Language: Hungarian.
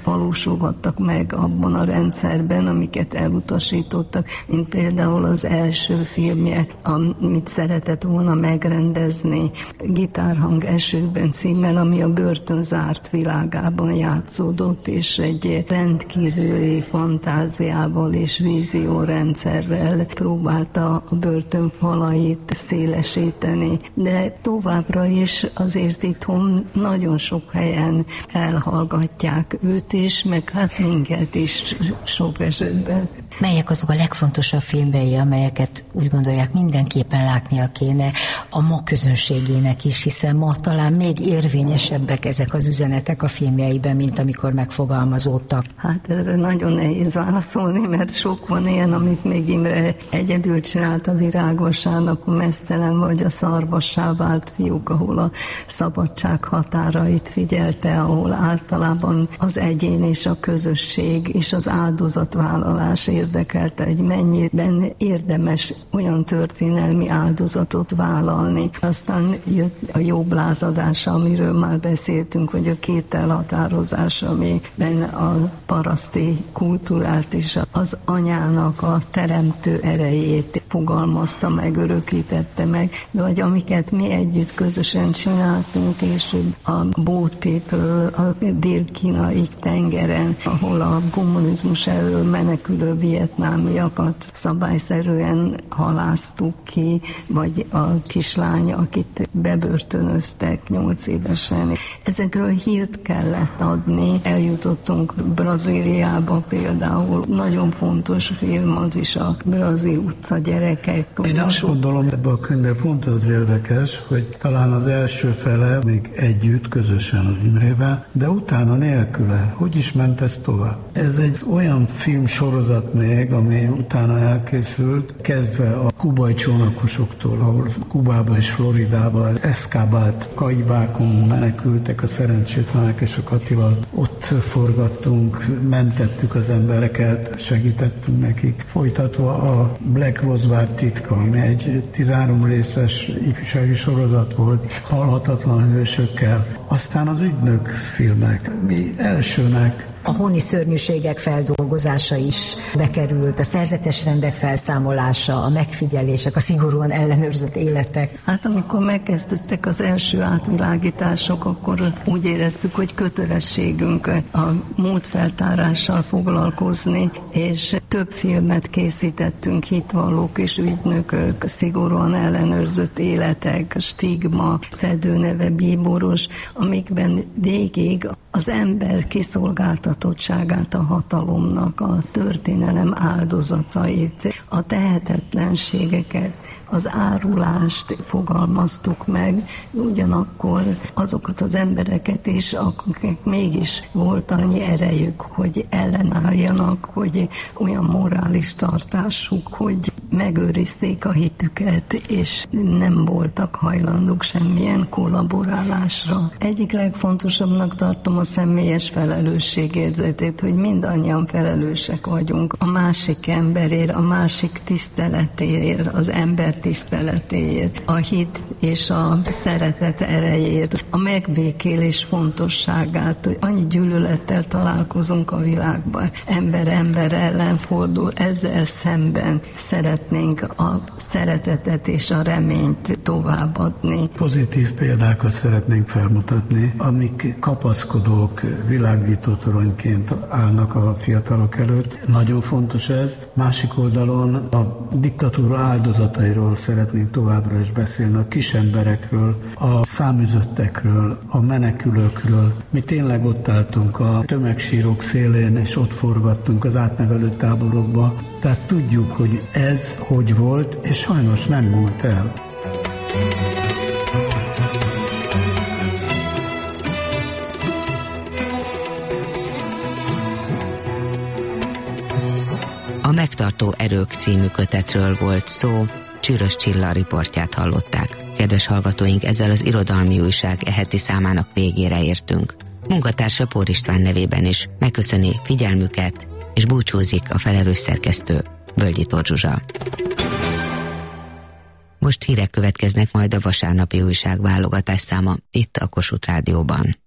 valósulhattak meg abban a rendszerben, amiket elutasítottak, mint például az első filmje, amit szeretett volna megrendezni, Gitárhang esőkben címmel, ami a börtön zárt világában játszódott, és egy rendkívüli fantáziával és víziórendszerrel próbálta a börtön falait szélesíteni. De továbbra is azért itthon nagyon sok helyen elhallgatják őt is, meg hát minket is sok esetben. Melyek azok a legfontosabb filmjei, amelyeket úgy gondolják mindenképpen látnia kéne a ma közönségének is, hiszen ma talán még érvényesebbek ezek az üzenetek a filmjeiben, mint amikor megfogalmazódtak? Hát erre nagyon nehéz válaszolni, mert sok van ilyen, amit még Imre egyedül csinált, a Virágvasárnap, a Meztelen vagy a Szarvassá vált fiúk, ahol a szabadság határait figyelte, ahol általában az egyén és a közösség és az áldozatvállalás érdekelte, hogy mennyiben érdemes olyan történelmi áldozatot vállalni. Aztán jött a jobb lázadása, amiről már beszéltünk, vagy a kételhatározás, amiben a paraszti kultúrát és az anyának a teremtő erejét fogalmazta meg, örökítette meg, vagy amiket mi együtt közösen csináltunk, és a Boat People, a dél-kínai tengeren, ahol a kommunizmus elől menekülő vietnámiakat szabályszerűen haláztuk ki, vagy a kislány, akit bebörtönöztek 8 évesen. Ezekről hírt kellett adni. Eljutottunk Brazíliába például. Nagyon fontos film az is, a Brazil utca gyerekek. Én azt gondolom, ebben a könyvben pont az érdekes, hogy talán az első fele még együtt, közösen az Imrével, de utána nélküle. Hogy is ment ez tovább? Ez egy olyan filmsorozat még, ami utána elkészült, kezdve a kubai csónakosoktól, ahol Kubába és Floridába eszkábált kaibákon menekültek a szerencsétlenek, és a Katival ott forgattunk, mentettük az embereket, segítettünk nekik. Folytatva a Black Rose Vár titka, ami egy 13 részes ifjúsági sorozat volt, halhatatlan hősökkel. Aztán az Ügynök filmek. Mi elsőnek a honi szörnyűségek feldolgozása is bekerült, a szerzetes rendek felszámolása, a megfigyelések, a szigorúan ellenőrzött életek. Hát amikor megkezdődtek az első átvilágítások, akkor úgy éreztük, hogy kötelességünk a múltfeltárással foglalkozni, és több filmet készítettünk, Hitvallók és Ügynökök, szigorúan ellenőrzött életek, Stigma, Fedőneve, Bíboros, amikben végig az ember kiszolgáltatottságát a hatalomnak, a történelem áldozatait, a tehetetlenségeket, az árulást fogalmaztuk meg, ugyanakkor azokat az embereket is, akik mégis volt annyi erejük, hogy ellenálljanak, hogy olyan morális tartásuk, hogy megőrizték a hitüket, és nem voltak hajlandók semmilyen kollaborálásra. Egyik legfontosabbnak tartom a személyes felelősségérzetét, hogy mindannyian felelősek vagyunk a másik emberért, a másik tiszteletéért, az ember tiszteletéért, a hit és a szeretet erejét, a megbékélés fontosságát, hogy annyi gyűlölettel találkozunk a világban, ember ellen fordul, ezzel szemben szeretnénk a szeretetet és a reményt továbbadni. Pozitív példákat szeretnénk felmutatni, amik kapaszkodók, világítótoronyként állnak a fiatalok előtt. Nagyon fontos ez. Másik oldalon a diktatúra áldozatairól szeretnénk továbbra is beszélni, a kisemberekről, a száműzöttekről, a menekülőkről. Mi tényleg ott álltunk a tömegsírok szélén, és ott forgattunk az átnevelő táborokba. Tehát tudjuk, hogy ez hogy volt, és sajnos nem múlt el. A Megtartó erők című kötetről volt szó, Csűrös Csilla riportját hallották. Kedves hallgatóink, ezzel az Irodalmi Újság heti számának végére értünk. Munkatársa Pór István nevében is megköszöni figyelmüket, és búcsúzik a felelős szerkesztő, Völgyi Tóth Zsuzsa. Most hírek következnek, majd a vasárnapi újság válogatás száma itt a Kossuth Rádióban.